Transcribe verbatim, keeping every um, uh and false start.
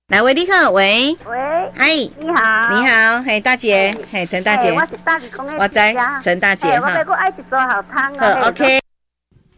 来，喂，你好，喂， 喂， 嗨， 你好， 你好，嘿，大姐，嘿，陈大姐， 我是大姐讲的， 我知陈大姐嘿我哈要我爱一桌好汤好哦。 ，OK。